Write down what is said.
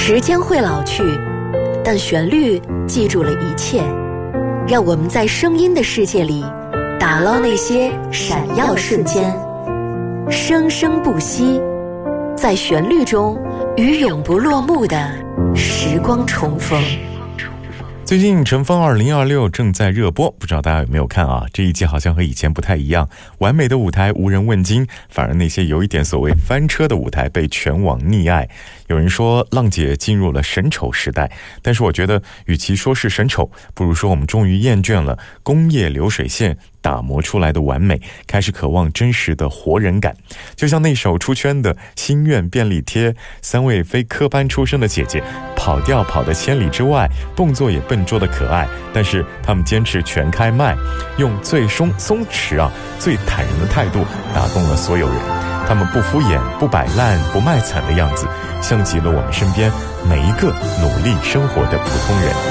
时间会老去，但旋律记住了一切，让我们在声音的世界里打捞那些闪耀瞬间，生生不息，在旋律中与永不落幕的时光重逢。 最近《乘风2026》正在热播，不知道大家有没有看啊？这一季好像和以前不太一样，完美的舞台无人问津，反而那些有一点所谓翻车的舞台被全网溺爱。有人说浪姐进入了神丑时代，但是我觉得与其说是神丑，不如说我们终于厌倦了工业流水线打磨出来的完美，开始渴望真实的活人感。就像那首出圈的心愿便利贴，3位非科班出身的姐姐跑调跑得千里之外，动作也笨拙的可爱，但是她们坚持全开麦，用最松弛最坦然的态度打动了所有人。他们不敷衍不摆烂不卖惨的样子，像极了我们身边每一个努力生活的普通人。